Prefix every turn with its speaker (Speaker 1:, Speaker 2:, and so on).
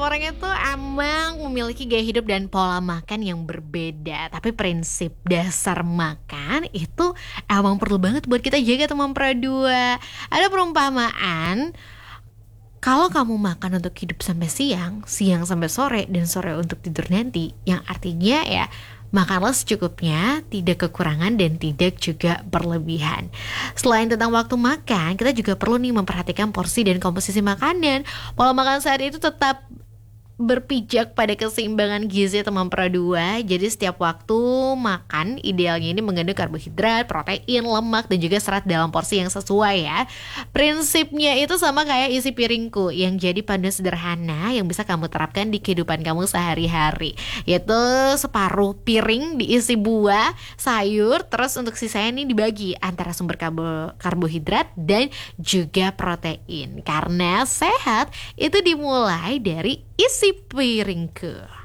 Speaker 1: setiap orang itu emang memiliki gaya hidup dan pola makan yang berbeda. Tapi prinsip dasar makan itu emang perlu banget buat kita jaga tuh memperdua. Ada perumpamaan, kalau kamu makan untuk hidup sampai siang, siang sampai sore, dan sore untuk tidur nanti, yang artinya ya makanlah secukupnya, tidak kekurangan dan tidak juga berlebihan. Selain tentang waktu makan, kita juga perlu nih memperhatikan porsi dan komposisi makanan. Pola makan saat itu tetap berpijak pada keseimbangan gizi atau memperdua. Jadi setiap waktu makan idealnya ini mengandung karbohidrat, protein, lemak, dan juga serat dalam porsi yang sesuai ya. Prinsipnya itu sama kayak isi piringku, yang jadi panduan sederhana yang bisa kamu terapkan di kehidupan kamu sehari-hari, yaitu separuh piring diisi buah, sayur, terus untuk sisanya ini dibagi antara sumber karbohidrat dan juga protein. Karena sehat itu dimulai dari isi piringku.